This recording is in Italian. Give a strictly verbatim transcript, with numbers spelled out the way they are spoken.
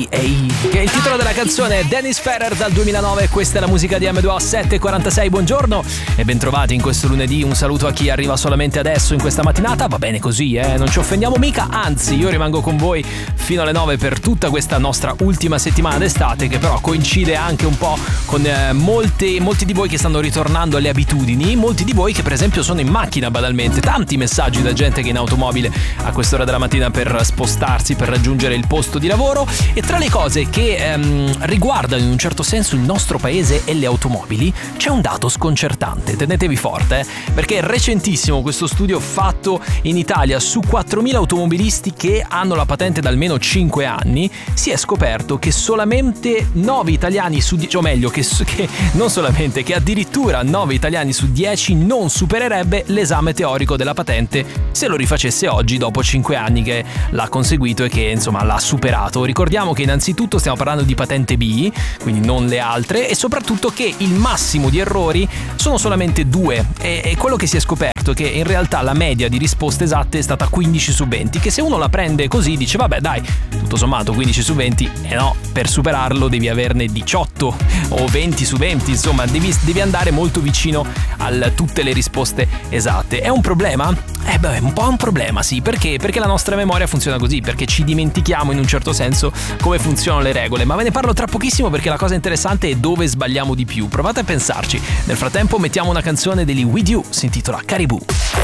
Ehi Ehi, che è il titolo della canzone. Dennis Ferrer dal duemilanove, questa è la musica di M due O sette e quarantasei. Buongiorno e bentrovati in questo lunedì. Un saluto a chi arriva solamente adesso in questa mattinata. Va bene così, eh, non ci offendiamo mica, anzi io rimango con voi fino alle nove per tutta questa nostra ultima settimana d'estate, che però coincide anche un po' con eh, molti, molti di voi che stanno ritornando alle abitudini, molti di voi che per esempio sono in macchina banalmente, tanti messaggi da gente che è in automobile a quest'ora della mattina per spostarsi, per raggiungere il posto di lavoro. E tra le cose che ehm, riguardano in un certo senso il nostro paese e le automobili c'è un dato sconcertante, tenetevi forte, eh, perché è recentissimo questo studio fatto in Italia su quattromila automobilisti che hanno la patente da almeno cinque anni. Si è scoperto che solamente nove italiani su dieci, o meglio che, che non solamente, che addirittura nove italiani su dieci non supererebbe l'esame teorico della patente se lo rifacesse oggi dopo cinque anni che l'ha conseguito e che insomma l'ha superato. Ricordiamo che innanzitutto stiamo parlando di patente B, quindi non le altre, e soprattutto che il massimo di errori sono solamente due, e, e quello che si è scoperto è che in realtà la media di risposte esatte è stata quindici su venti, che se uno la prende così dice vabbè dai, tutto sommato quindici su venti, e eh no, per superarlo devi averne diciotto o venti su venti, insomma devi, devi andare molto vicino a tutte le risposte esatte. È un problema? Eh beh, un po' un problema, sì, perché? Perché la nostra memoria funziona così, perché ci dimentichiamo in un certo senso come funzionano le regole, ma ve ne parlo tra pochissimo perché la cosa interessante è dove sbagliamo di più. Provate a pensarci. Nel frattempo mettiamo una canzone degli With You, si intitola Caribou.